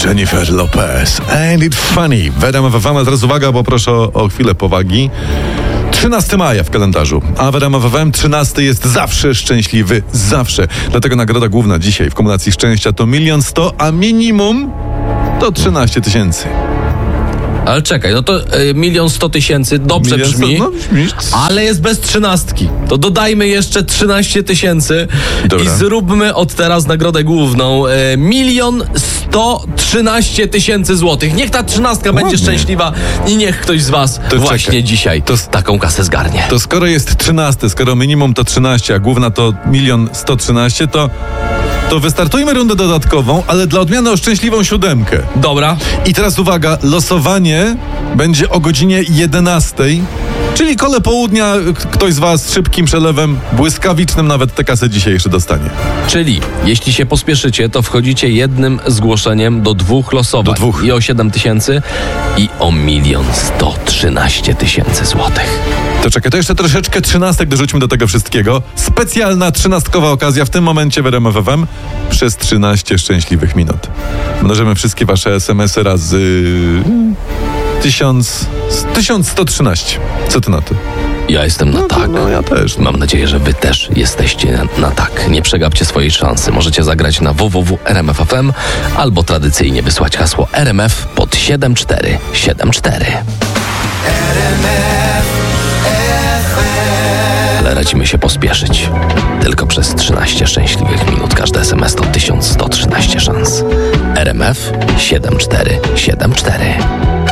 Jennifer Lopez. Ain't it funny? W RMF FM, ale teraz uwaga, bo proszę o chwilę powagi. 13 maja w kalendarzu, a w RMF FM 13 jest zawsze szczęśliwy, zawsze. Dlatego nagroda główna dzisiaj w kumulacji szczęścia to 1 100 000, a minimum to 13 000. Ale czekaj, no to 1 100 000 dobrze brzmi, ale jest bez 13. To dodajmy jeszcze 13 000 i zróbmy od teraz nagrodę główną. 1 113 000 złotych. Niech ta 13 będzie szczęśliwa i niech ktoś z was właśnie dzisiaj taką kasę zgarnie. To skoro jest 13, skoro minimum to 13, a główna to 1 113 000, to wystartujmy rundę dodatkową, ale dla odmiany o szczęśliwą 7. Dobra. I teraz uwaga, losowanie będzie o godzinie 11, czyli kole południa. Ktoś z was szybkim przelewem, błyskawicznym nawet tę kasę dzisiaj jeszcze dostanie. Czyli jeśli się pospieszycie, to wchodzicie jednym zgłoszeniem do 2 losowań. Do 2. I o 7 000 i o 1 113 000 złotych. To czekaj, to jeszcze troszeczkę 13 dorzućmy do tego wszystkiego. Specjalna 13-kowa okazja w tym momencie w RMF FM przez 13 szczęśliwych minut. Mnożymy wszystkie wasze SMS-y razy 1113. Co ty na to? Ja jestem na tak. No ja też. Mam nadzieję, że wy też jesteście na tak. Nie przegapcie swojej szansy. Możecie zagrać na www.rmf.fm albo tradycyjnie wysłać hasło RMF pod 7474. Ale radzimy się pospieszyć. Tylko przez 13 szczęśliwych minut. Każdy SMS to 1113 szans. RMF 7474.